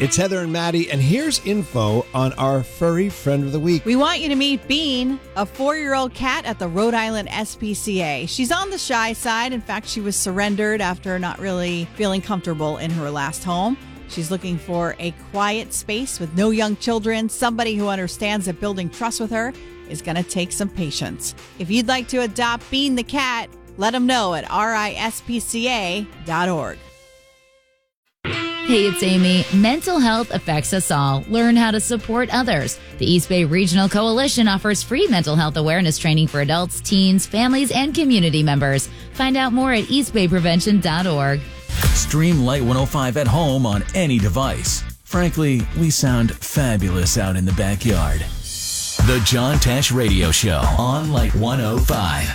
It's Heather and Maddie, and here's info on our furry friend of the week. We want you to meet Bean, a 4-year-old cat at the Rhode Island SPCA. She's on the shy side. In fact, she was surrendered after not really feeling comfortable in her last home. She's looking for a quiet space with no young children, somebody who understands that building trust with her is going to take some patience. If you'd like to adopt Bean the cat, let them know at rispca.org. Hey, it's Amy. Mental health affects us all. Learn how to support others. The East Bay Regional Coalition offers free mental health awareness training for adults, teens, families, and community members. Find out more at eastbayprevention.org. Stream Light 105 at home on any device. Frankly, we sound fabulous out in the backyard. The John Tesh Radio Show on Light 105.